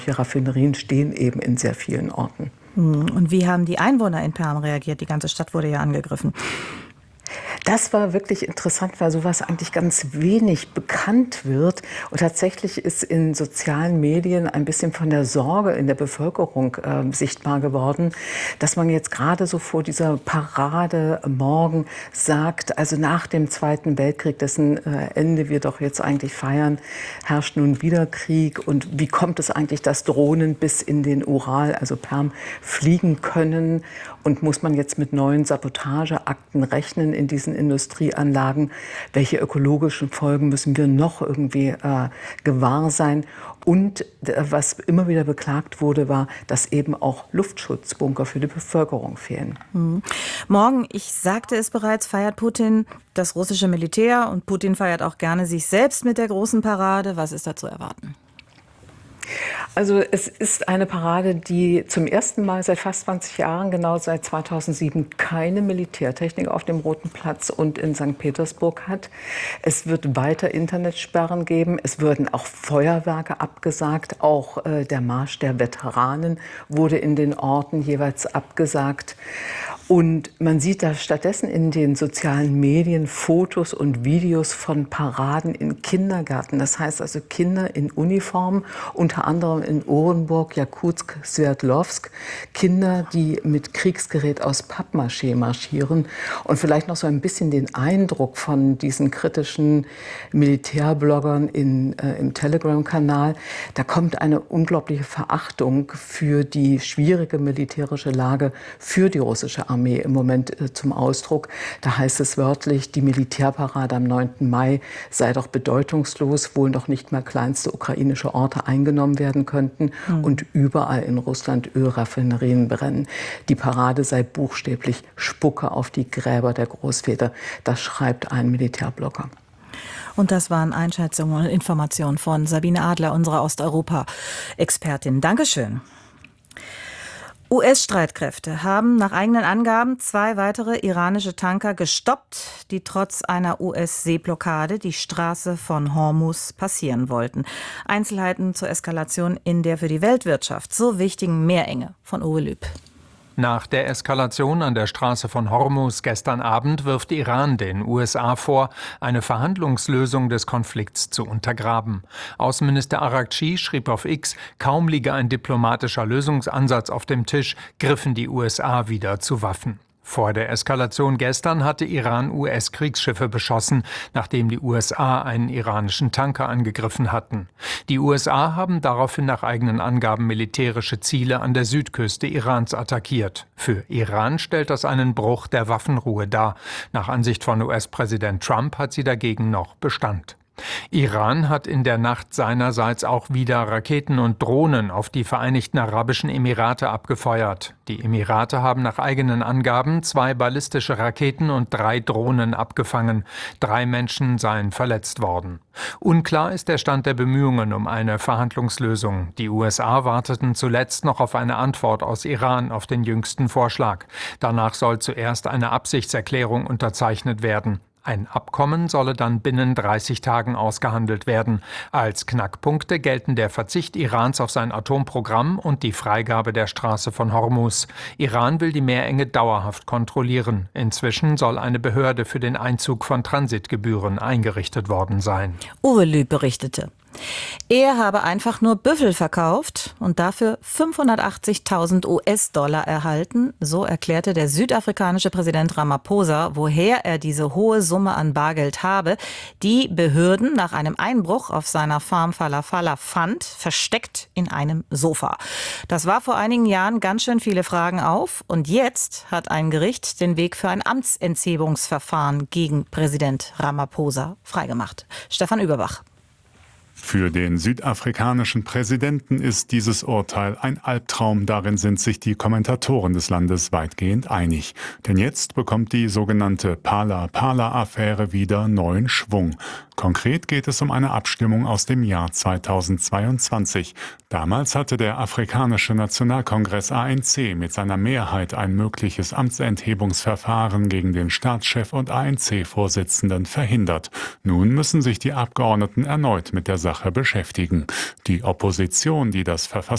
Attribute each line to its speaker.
Speaker 1: Raffinerien stehen eben in sehr vielen Orten.
Speaker 2: Und wie haben die Einwohner in Perm reagiert? Die ganze Stadt wurde ja angegriffen.
Speaker 1: Das war wirklich interessant, weil sowas eigentlich ganz wenig bekannt wird. Und tatsächlich ist in sozialen Medien ein bisschen von der Sorge in der Bevölkerung sichtbar geworden, dass man jetzt gerade so vor dieser Parade morgen sagt, also nach dem Zweiten Weltkrieg, dessen Ende wir doch jetzt eigentlich feiern, herrscht nun wieder Krieg. Und wie kommt es eigentlich, dass Drohnen bis in den Ural, also Perm, fliegen können? Und muss man jetzt mit neuen Sabotageakten rechnen in diesen Industrieanlagen? Welche ökologischen Folgen müssen wir noch irgendwie gewahr sein? Und was immer wieder beklagt wurde, war, dass eben auch Luftschutzbunker für die Bevölkerung fehlen.
Speaker 2: Morgen, ich sagte es bereits, feiert Putin das russische Militär und Putin feiert auch gerne sich selbst mit der großen Parade. Was ist da zu erwarten?
Speaker 1: Also es ist eine Parade, die zum ersten Mal seit fast 20 Jahren, genau seit 2007, keine Militärtechnik auf dem Roten Platz und in St. Petersburg hat. Es wird weiter Internetsperren geben. Es würden auch Feuerwerke abgesagt. Auch der Marsch der Veteranen wurde in den Orten jeweils abgesagt. Und man sieht da stattdessen in den sozialen Medien Fotos und Videos von Paraden in Kindergärten. Das heißt also Kinder in Uniform, unter anderem in Orenburg, Jakutsk, Sverdlovsk. Kinder, die mit Kriegsgerät aus Pappmaché marschieren und vielleicht noch so ein bisschen den Eindruck von diesen kritischen Militärbloggern im Telegram-Kanal. Da kommt eine unglaubliche Verachtung für die schwierige militärische Lage für die russische Armee im Moment zum Ausdruck. Da heißt es wörtlich, die Militärparade am 9. Mai sei doch bedeutungslos, wohl noch nicht mal kleinste ukrainische Orte eingenommen werden könnten und überall in Russland Ölraffinerien brennen. Die Parade sei buchstäblich Spucke auf die Gräber der Großväter. Das schreibt ein Militärblogger.
Speaker 2: Und das waren Einschätzungen und Informationen von Sabine Adler, unserer Osteuropa-Expertin. Dankeschön. US-Streitkräfte haben nach eigenen Angaben 2 weitere iranische Tanker gestoppt, die trotz einer US-Seeblockade die Straße von Hormuz passieren wollten. Einzelheiten zur Eskalation in der für die Weltwirtschaft so wichtigen Meerenge von Uwe Lüb.
Speaker 3: Nach der Eskalation an der Straße von Hormuz gestern Abend wirft Iran den USA vor, eine Verhandlungslösung des Konflikts zu untergraben. Außenminister Araghchi schrieb auf X, kaum liege ein diplomatischer Lösungsansatz auf dem Tisch, griffen die USA wieder zu Waffen. Vor der Eskalation gestern hatte Iran US-Kriegsschiffe beschossen, nachdem die USA einen iranischen Tanker angegriffen hatten. Die USA haben daraufhin nach eigenen Angaben militärische Ziele an der Südküste Irans attackiert. Für Iran stellt das einen Bruch der Waffenruhe dar. Nach Ansicht von US-Präsident Trump hat sie dagegen noch Bestand. Iran hat in der Nacht seinerseits auch wieder Raketen und Drohnen auf die Vereinigten Arabischen Emirate abgefeuert. Die Emirate haben nach eigenen Angaben 2 ballistische Raketen und 3 Drohnen abgefangen. 3 Menschen seien verletzt worden. Unklar ist der Stand der Bemühungen um eine Verhandlungslösung. Die USA warteten zuletzt noch auf eine Antwort aus Iran auf den jüngsten Vorschlag. Danach soll zuerst eine Absichtserklärung unterzeichnet werden. Ein Abkommen solle dann binnen 30 Tagen ausgehandelt werden. Als Knackpunkte gelten der Verzicht Irans auf sein Atomprogramm und die Freigabe der Straße von Hormuz. Iran will die Meerenge dauerhaft kontrollieren. Inzwischen soll eine Behörde für den Einzug von Transitgebühren eingerichtet worden sein.
Speaker 2: Uwe Lüb berichtete. Er habe einfach nur Büffel verkauft und dafür 580.000 US-Dollar erhalten. So erklärte der südafrikanische Präsident Ramaphosa, woher er diese hohe Summe an Bargeld habe. Die Behörden nach einem Einbruch auf seiner Farm Falafala fand, versteckt in einem Sofa. Das war vor einigen Jahren ganz schön viele Fragen auf. Und jetzt hat ein Gericht den Weg für ein Amtsenthebungsverfahren gegen Präsident Ramaphosa freigemacht. Stefan Überbach.
Speaker 4: Für den südafrikanischen Präsidenten ist dieses Urteil ein Albtraum. Darin sind sich die Kommentatoren des Landes weitgehend einig. Denn jetzt bekommt die sogenannte Phala-Phala-Affäre wieder neuen Schwung. Konkret geht es um eine Abstimmung aus dem Jahr 2022. Damals hatte der Afrikanische Nationalkongress ANC mit seiner Mehrheit ein mögliches Amtsenthebungsverfahren gegen den Staatschef und ANC-Vorsitzenden verhindert. Nun müssen sich die Abgeordneten erneut mit der Sache beschäftigen. Die Opposition, die das